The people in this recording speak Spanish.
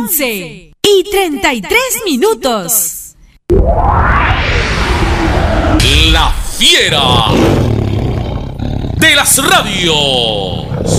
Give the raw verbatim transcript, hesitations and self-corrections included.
once y treinta y tres minutos. La fiera de las radios.